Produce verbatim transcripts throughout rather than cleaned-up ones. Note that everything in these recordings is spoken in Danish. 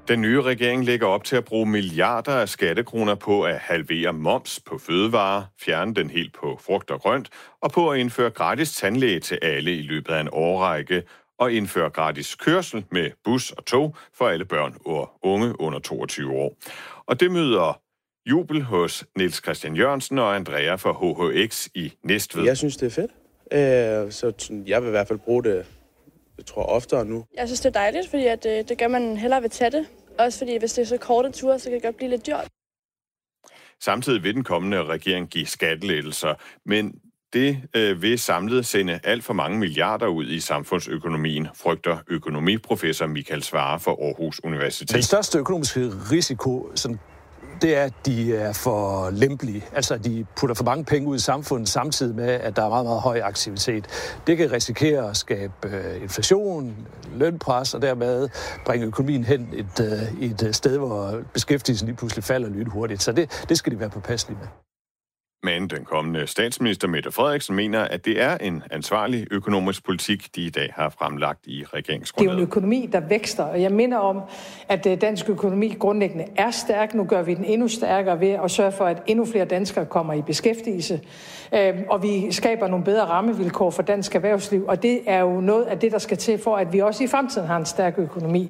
Den nye regering lægger op til at bruge milliarder af skattekroner på at halvere moms på fødevarer, fjerne den helt på frugt og grønt, og på at indføre gratis tandlæge til alle i løbet af en årrække, og indføre gratis kørsel med bus og tog for alle børn og unge under toogtyve år. Og det møder jubel hos Niels Christian Jørgensen og Andrea fra H H X i Næstved. Jeg synes, det er fedt. Øh, så jeg vil i hvert fald bruge det, jeg tror, oftere nu. Jeg synes, det er dejligt, fordi at, øh, det gør man hellere ved tage det. Også fordi, hvis det er så korte ture, så kan det godt blive lidt dyrt. Samtidig vil den kommende regering give skattelettelser, men det øh, vil samlet sende alt for mange milliarder ud i samfundsøkonomien, frygter økonomiprofessor Michael Svare fra Aarhus Universitet. Den største økonomiske risiko, sådan, det er, at de er for lempelige. Altså, at de putter for mange penge ud i samfundet, samtidig med, at der er meget, meget høj aktivitet. Det kan risikere at skabe øh, inflation, lønpres, og dermed bringe økonomien hen et, øh, et sted, hvor beskæftigelsen lige pludselig falder lynhurtigt. Så det, det skal de være påpasselige med. Men den kommende statsminister Mette Frederiksen mener, at det er en ansvarlig økonomisk politik, de i dag har fremlagt i regeringsgrundlaget. Det er jo en økonomi, der vækster, og jeg minder om, at dansk økonomi grundlæggende er stærk. Nu gør vi den endnu stærkere ved at sørge for, at endnu flere danskere kommer i beskæftigelse. Og vi skaber nogle bedre rammevilkår for dansk erhvervsliv, og det er jo noget af det, der skal til for, at vi også i fremtiden har en stærk økonomi.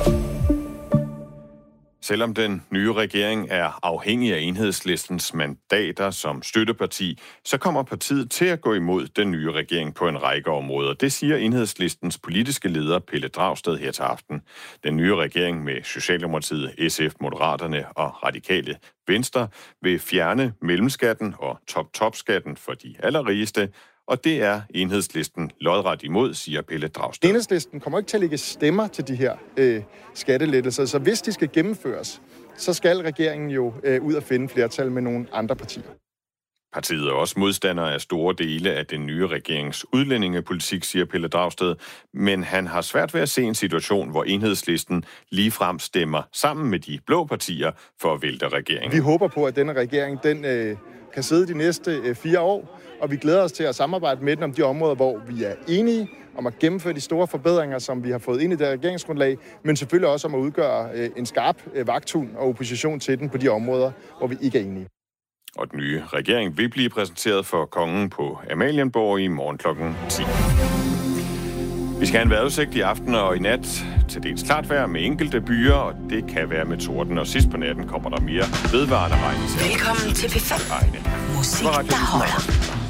Selvom den nye regering er afhængig af Enhedslistens mandater som støtteparti, så kommer partiet til at gå imod den nye regering på en række områder. Det siger Enhedslistens politiske leder Pelle Dragsted her til aften. Den nye regering med Socialdemokratiet, S F, Moderaterne og Radikale Venstre vil fjerne mellemskatten og top-top-skatten for de allerrigeste, og det er Enhedslisten lodret imod, siger Pelle Dragsted. Enhedslisten kommer ikke til at lægge stemmer til de her øh, skattelettelser, så hvis de skal gennemføres, så skal regeringen jo øh, ud og finde flertal med nogle andre partier. Partiet er også modstander af store dele af den nye regerings udlændingepolitik, siger Pelle Dragsted, men han har svært ved at se en situation, hvor Enhedslisten ligefrem stemmer sammen med de blå partier for at vælte regeringen. Vi håber på, at denne regering den, øh, kan sidde de næste øh, fire år, og vi glæder os til at samarbejde med den om de områder, hvor vi er enige om at gennemføre de store forbedringer, som vi har fået ind i det regeringsgrundlag, men selvfølgelig også om at udgøre øh, en skarp øh, vagthund og opposition til den på de områder, hvor vi ikke er enige. Og den nye regering vil blive præsenteret for kongen på Amalienborg i morgen klokken ti. Vi skal have en vejrudsigt i aften og i nat. Til dels klart vejr med enkelte byer, og det kan være med torden. Og sidst på natten kommer der mere vedvarende regn. Velkommen til P fem. Musik, der holder.